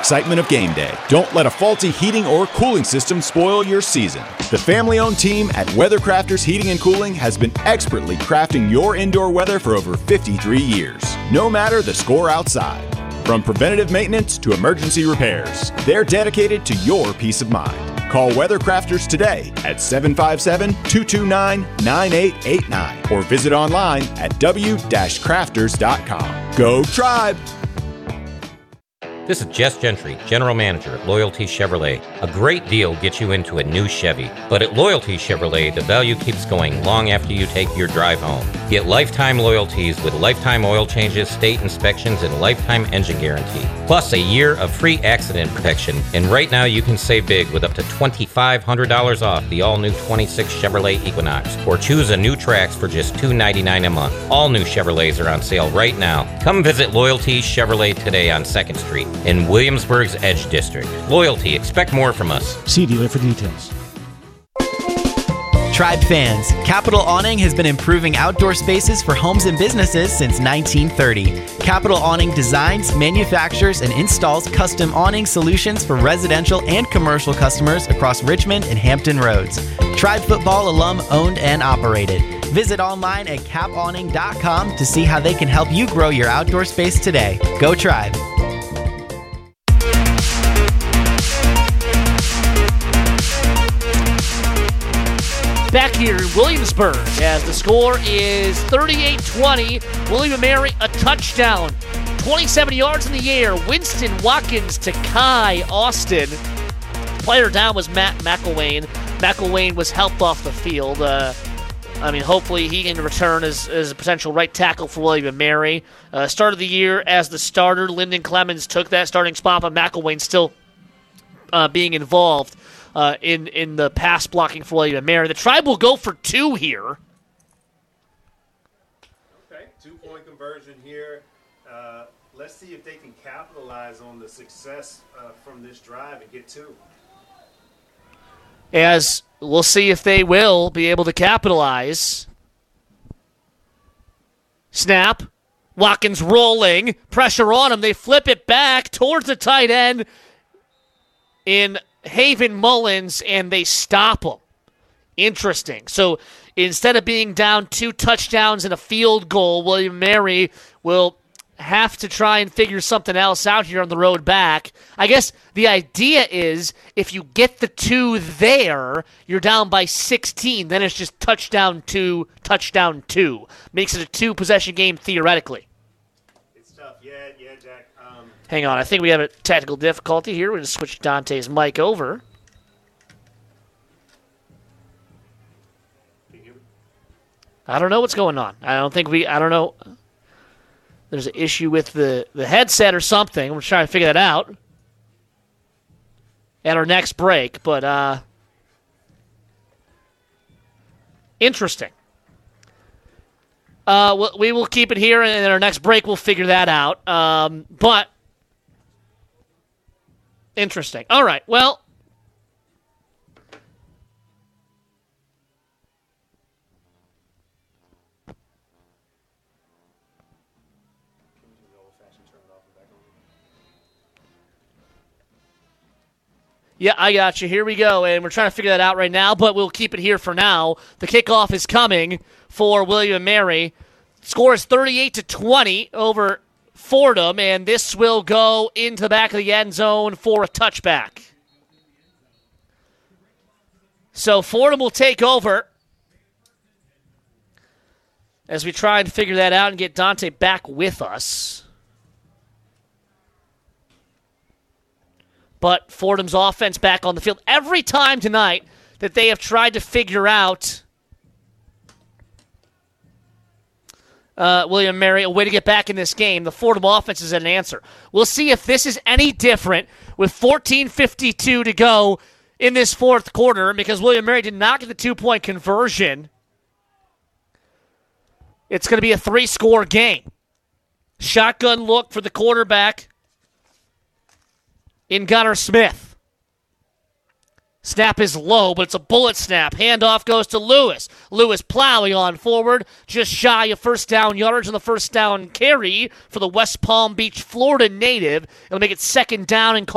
excitement of game day. Don't let a faulty heating or cooling system spoil your season. The family-owned team at Weathercrafters Heating and Cooling has been expertly crafting your indoor weather for over 53 years, no matter the score outside. From preventative maintenance to emergency repairs, they're dedicated to your peace of mind. Call Weathercrafters today at 757-229-9889 or visit online at w-crafters.com. Go Tribe! This is Jess Gentry, General Manager at Loyalty Chevrolet. A great deal gets you into a new Chevy, but at Loyalty Chevrolet, the value keeps going long after you take your drive home. Get lifetime loyalties with lifetime oil changes, state inspections, and lifetime engine guarantee. Plus a year of free accident protection. And right now you can save big with up to $2,500 off the all-new 26 Chevrolet Equinox. Or choose a new Trax for just $299 a month. All new Chevrolets are on sale right now. Come visit Loyalty Chevrolet today on 2nd Street in Williamsburg's Edge District. Loyalty, expect more from us. See dealer for details. Tribe fans, Capital Awning has been improving outdoor spaces for homes and businesses since 1930. Capital Awning designs, manufactures, and installs custom awning solutions for residential and commercial customers across Richmond and Hampton Roads. Tribe football alum owned and operated. Visit online at capawning.com to see how they can help you grow your outdoor space today. Go Tribe! Back here in Williamsburg as the score is 38-20. William & Mary a touchdown. 27 yards in the air. Winston Watkins to Kai Austin. Player down was Matt McElwain. McElwain was helped off the field. Hopefully he can return as a potential right tackle for William & Mary. Started the year as the starter. Lyndon Clemens took that starting spot, but McElwain still being involved in the pass blocking for William & Mary. The Tribe will go for 2 here. Okay, 2-point conversion here. Let's see if they can capitalize on the success from this drive and get 2. As we'll see if they will be able to capitalize. Snap. Watkins rolling. Pressure on him. They flip it back towards the tight end in Haven Mullins, and they stop him. Interesting. So instead of being down 2 touchdowns and a field goal, William & Mary will have to try and figure something else out here on the road back. I guess the idea is if you get the 2 there, you're down by 16. Then it's just touchdown 2, touchdown 2. Makes it a 2-possession game theoretically. It's tough. Yeah, Jack. Hang on, I think we have a technical difficulty here. We're going to switch Dante's mic over. I don't know what's going on. I don't know. There's an issue with the headset or something. We're trying to figure that out at our next break, but interesting. We will keep it here, and at our next break we'll figure that out. But interesting. All right, well. Yeah, I got you. Here we go, and we're trying to figure that out right now, but we'll keep it here for now. The kickoff is coming for William & Mary. Score is 38-20 over Fordham, and this will go into the back of the end zone for a touchback. So Fordham will take over as we try and figure that out and get Dante back with us. But Fordham's offense back on the field. Every time tonight that they have tried to figure out William & Mary a way to get back in this game, the Fordham offense is an answer. We'll see if this is any different with 14:52 to go in this fourth quarter because William & Mary did not get the 2-point conversion. It's going to be a 3-score game. Shotgun look for the quarterback in Gunnar Smith. Snap is low, but it's a bullet snap. Handoff goes to Lewis. Lewis plowing on forward, just shy of first down yardage on the first down carry for the West Palm Beach, Florida native. It'll make it second down and